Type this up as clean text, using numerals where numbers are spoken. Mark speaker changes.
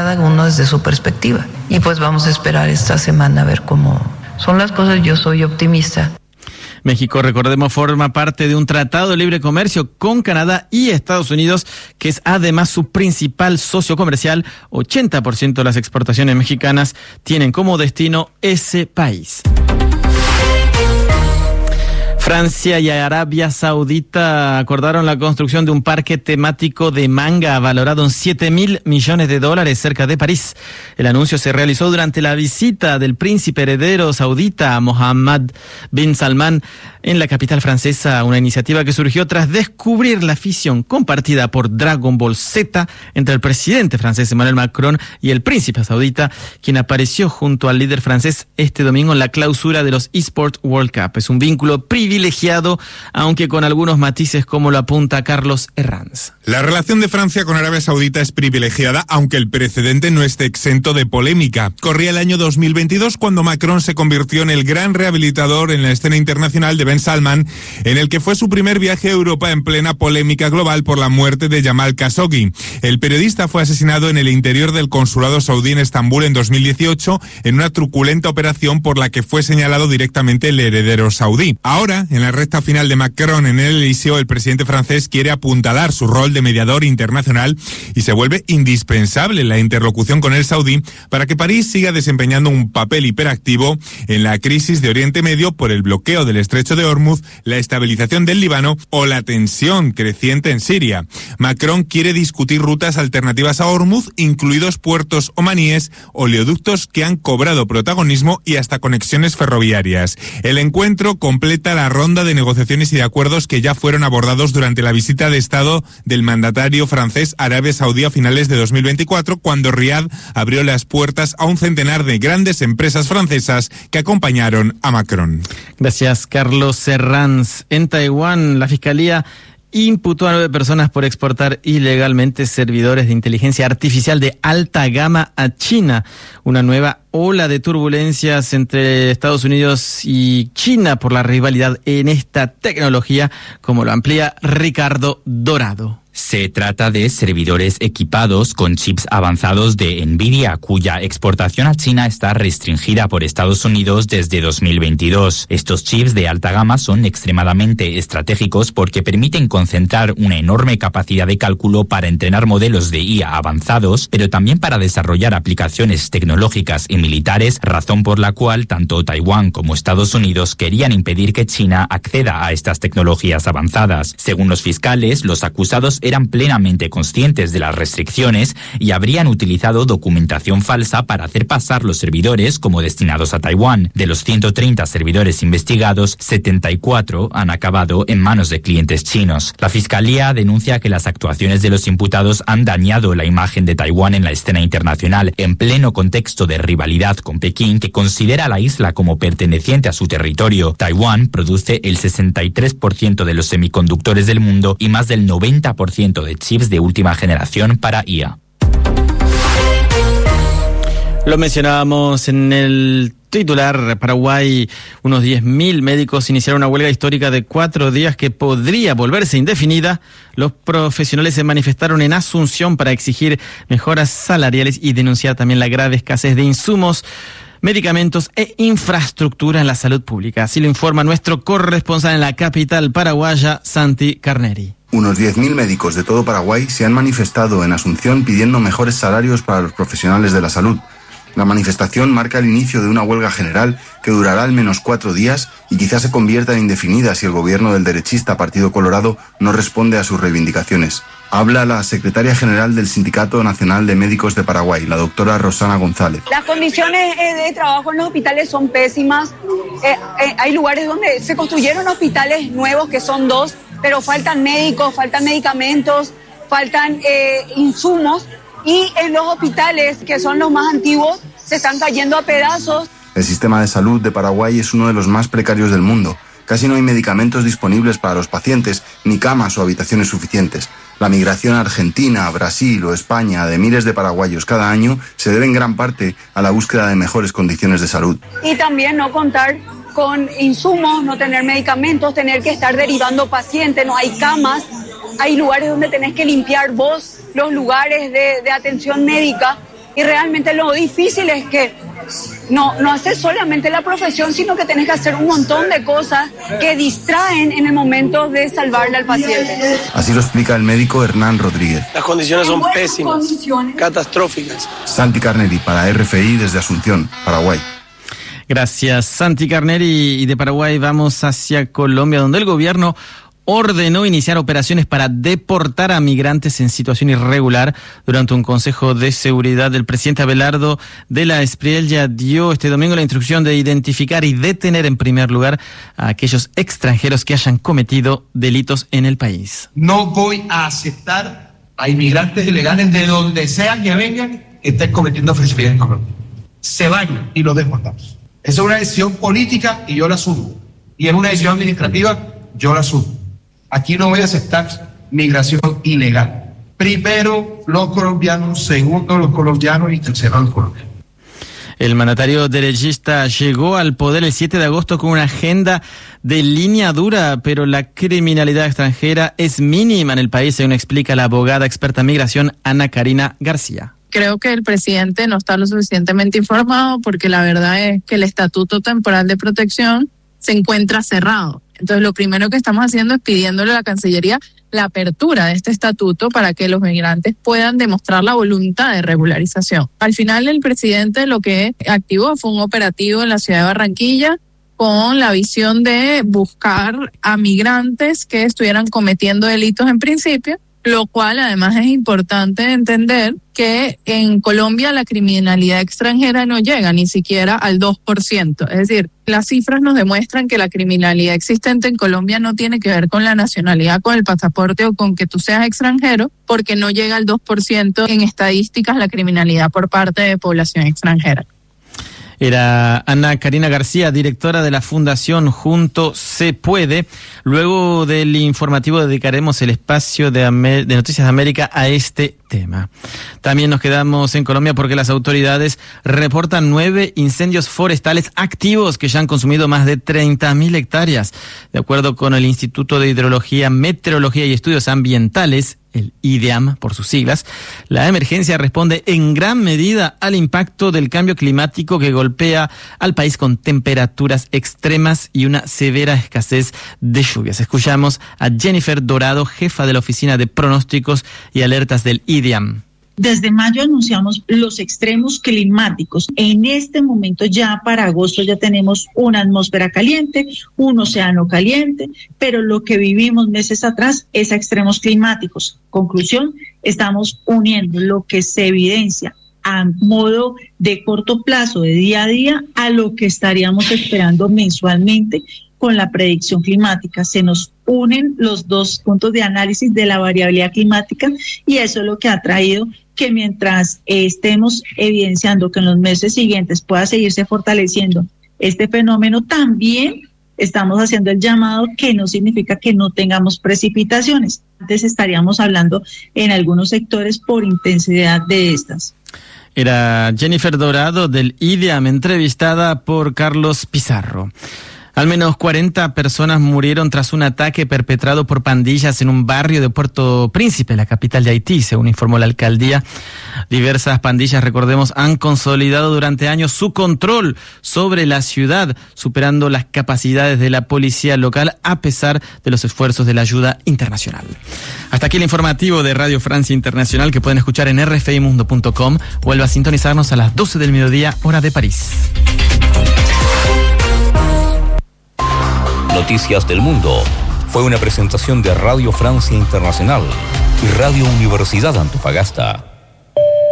Speaker 1: cada uno desde su perspectiva. Y pues vamos a esperar esta semana a ver cómo son las cosas. Yo soy optimista.
Speaker 2: México, recordemos, forma parte de un tratado de libre comercio con Canadá y Estados Unidos, que es además su principal socio comercial. 80% de las exportaciones mexicanas tienen como destino ese país. Francia y Arabia Saudita acordaron la construcción de un parque temático de manga valorado en $7.000 millones cerca de París. El anuncio se realizó durante la visita del príncipe heredero saudita Mohammed bin Salman en la capital francesa, una iniciativa que surgió tras descubrir la afición compartida por Dragon Ball Z entre el presidente francés Emmanuel Macron y el príncipe saudita, quien apareció junto al líder francés este domingo en la clausura de los eSports World Cup. Es un vínculo privilegiado, aunque con algunos matices, como lo apunta Carlos Herranz.
Speaker 3: La relación de Francia con Arabia Saudita es privilegiada, aunque el precedente no esté exento de polémica. Corría el año 2022 cuando Macron se convirtió en el gran rehabilitador en la escena internacional de Ben Salman, en el que fue su primer viaje a Europa en plena polémica global por la muerte de Jamal Khashoggi. El periodista fue asesinado en el interior del consulado saudí en Estambul en 2018 en una truculenta operación por la que fue señalado directamente el heredero saudí. Ahora, en la recta final de Macron en el Elíseo, el presidente francés quiere apuntalar su rol de mediador internacional y se vuelve indispensable la interlocución con el saudí para que París siga desempeñando un papel hiperactivo en la crisis de Oriente Medio por el bloqueo del estrecho de Hormuz, la estabilización del Líbano o la tensión creciente en Siria. Macron quiere discutir rutas alternativas a Hormuz, incluidos puertos omaníes, oleoductos que han cobrado protagonismo y hasta conexiones ferroviarias. El encuentro completa la ronda de negociaciones y de acuerdos que ya fueron abordados durante la visita de Estado del mandatario francés a Arabia Saudí a finales de 2024, cuando Riad abrió las puertas a un centenar de grandes empresas francesas que acompañaron a Macron.
Speaker 2: Gracias, Carlos Herranz. En Taiwán, la Fiscalía imputó a 9 personas por exportar ilegalmente servidores de inteligencia artificial de alta gama a China. Una nueva ola de turbulencias entre Estados Unidos y China por la rivalidad en esta tecnología, como lo amplía Ricardo Dorado.
Speaker 4: Se trata de servidores equipados con chips avanzados de Nvidia, cuya exportación a China está restringida por Estados Unidos desde 2022. Estos chips de alta gama son extremadamente estratégicos porque permiten concentrar una enorme capacidad de cálculo para entrenar modelos de IA avanzados, pero también para desarrollar aplicaciones tecnológicas y militares, razón por la cual tanto Taiwán como Estados Unidos querían impedir que China acceda a estas tecnologías avanzadas. Según los fiscales, los acusados eran plenamente conscientes de las restricciones y habrían utilizado documentación falsa para hacer pasar los servidores como destinados a Taiwán. De los 130 servidores investigados, 74 han acabado en manos de clientes chinos. La Fiscalía denuncia que las actuaciones de los imputados han dañado la imagen de Taiwán en la escena internacional, en pleno contexto de rivalidad con Pekín, que considera a la isla como perteneciente a su territorio. Taiwán produce el 63% de los semiconductores del mundo y más del 90% de chips de última generación para IA.
Speaker 2: Lo mencionábamos en el titular. Paraguay, unos 10.000 médicos iniciaron una huelga histórica de 4 días que podría volverse indefinida. Los profesionales se manifestaron en Asunción para exigir mejoras salariales y denunciar también la grave escasez de insumos, medicamentos e infraestructura en la salud pública. Así lo informa nuestro corresponsal en la capital paraguaya, Santi Carneri.
Speaker 5: Unos 10.000 médicos de todo Paraguay se han manifestado en Asunción pidiendo mejores salarios para los profesionales de la salud. La manifestación marca el inicio de una huelga general que durará al menos 4 días y quizás se convierta en indefinida si el gobierno del derechista Partido Colorado no responde a sus reivindicaciones. Habla la secretaria general del Sindicato Nacional de Médicos de Paraguay, la doctora Rosana González.
Speaker 6: Las condiciones de trabajo en los hospitales son pésimas. Hay lugares donde se construyeron hospitales nuevos, que son 2, pero faltan médicos, faltan medicamentos, faltan insumos. Y en los hospitales, que son los más antiguos, se están cayendo a pedazos.
Speaker 5: El sistema de salud de Paraguay es uno de los más precarios del mundo. Casi no hay medicamentos disponibles para los pacientes, ni camas o habitaciones suficientes. La migración a Argentina, a Brasil o España de miles de paraguayos cada año se debe en gran parte a la búsqueda de mejores condiciones de salud.
Speaker 6: Y también no contar con insumos, no tener medicamentos, tener que estar derivando pacientes, no hay camas, hay lugares donde tenés que limpiar vos los lugares de atención médica. Y realmente lo difícil es que no haces solamente la profesión, sino que tenés que hacer un montón de cosas que distraen en el momento de salvarle al paciente.
Speaker 5: Así lo explica el médico Hernán Rodríguez.
Speaker 7: Las condiciones son pésimas, catastróficas.
Speaker 5: Santi Carneri para RFI desde Asunción, Paraguay.
Speaker 2: Gracias, Santi Carneri. Y de Paraguay vamos hacia Colombia, donde el gobierno ordenó iniciar operaciones para deportar a migrantes en situación irregular. Durante un consejo de seguridad, el presidente Abelardo de la Espriella ya dio este domingo la instrucción de identificar y detener en primer lugar a aquellos extranjeros que hayan cometido delitos en el país.
Speaker 8: No voy a aceptar a inmigrantes ilegales de donde sea que vengan que estén cometiendo fechorías en Colombia. Se vayan y los deportamos. Esa es una decisión política y yo la asumo. Y es una decisión administrativa, yo la asumo. Aquí no voy a aceptar migración ilegal. Primero los colombianos, segundo los colombianos y tercero los colombianos.
Speaker 2: El mandatario derechista llegó al poder el 7 de agosto con una agenda de línea dura, pero la criminalidad extranjera es mínima en el país, según explica la abogada experta en migración Ana Karina García.
Speaker 9: Creo que el presidente no está lo suficientemente informado porque la verdad es que el Estatuto Temporal de Protección se encuentra cerrado. Entonces, lo primero que estamos haciendo es pidiéndole a la Cancillería la apertura de este estatuto para que los migrantes puedan demostrar la voluntad de regularización. Al final, el presidente lo que activó fue un operativo en la ciudad de Barranquilla con la visión de buscar a migrantes que estuvieran cometiendo delitos en principio, lo cual además es importante entender que en Colombia la criminalidad extranjera no llega ni siquiera al 2%. Es decir, las cifras nos demuestran que la criminalidad existente en Colombia no tiene que ver con la nacionalidad, con el pasaporte o con que tú seas extranjero, porque no llega al 2% en estadísticas la criminalidad por parte de población extranjera.
Speaker 2: Era Ana Karina García, directora de la Fundación Junto Se Puede. Luego del informativo dedicaremos el espacio de Noticias de América a este tema. También nos quedamos en Colombia porque las autoridades reportan 9 incendios forestales activos que ya han consumido más de 30.000 hectáreas. De acuerdo con el Instituto de Hidrología, Meteorología y Estudios Ambientales, el IDEAM por sus siglas, la emergencia responde en gran medida al impacto del cambio climático que golpea al país con temperaturas extremas y una severa escasez de lluvias. Escuchamos a Jennifer Dorado, jefa de la Oficina de Pronósticos y Alertas del IDEAM.
Speaker 10: Desde mayo anunciamos los extremos climáticos. En este momento ya para agosto ya tenemos una atmósfera caliente, un océano caliente, pero lo que vivimos meses atrás es a extremos climáticos. Conclusión, estamos uniendo lo que se evidencia a modo de corto plazo, de día a día, a lo que estaríamos esperando mensualmente con la predicción climática. Se nos unen los dos puntos de análisis de la variabilidad climática y eso es lo que ha traído que mientras estemos evidenciando que en los meses siguientes pueda seguirse fortaleciendo este fenómeno, también estamos haciendo el llamado que no significa que no tengamos precipitaciones. Antes estaríamos hablando en algunos sectores por intensidad de estas.
Speaker 2: Era Jennifer Dorado del IDEAM, entrevistada por Carlos Pizarro. Al menos 40 personas murieron tras un ataque perpetrado por pandillas en un barrio de Puerto Príncipe, la capital de Haití, según informó la alcaldía. Diversas pandillas, recordemos, han consolidado durante años su control sobre la ciudad, superando las capacidades de la policía local a pesar de los esfuerzos de la ayuda internacional. Hasta aquí el informativo de Radio Francia Internacional, que pueden escuchar en rfimundo.com. Vuelva a sintonizarnos a las 12 del mediodía, hora de París.
Speaker 11: Noticias del Mundo fue una presentación de Radio Francia Internacional y Radio Universidad Antofagasta.